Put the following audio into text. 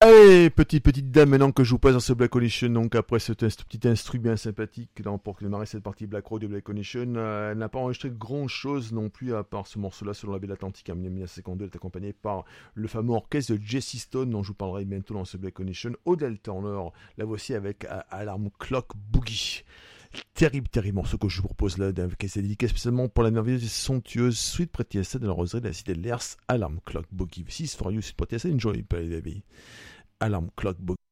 Allez, petite dame, maintenant que je vous passe dans ce Black Condition, donc après ce petit instru bien sympathique pour démarrer cette partie Black Rock de Black Condition, elle n'a pas enregistré grand chose non plus à part ce morceau-là sur le label Atlantique en 1952. Elle est accompagnée par le fameux orchestre de Jesse Stone dont je vous parlerai bientôt dans ce Black Condition. Odell Turner, la voici avec Alarm Clock Boogie. Terrible morceau que je vous propose là, qui est dédié spécialement pour la merveilleuse et somptueuse suite Pretty de la roseraie de la cité de l'Ers, Alarm Clock Boogie. 6 for you, suite Pretty enjoy, baby. Alarm Clock Boogie.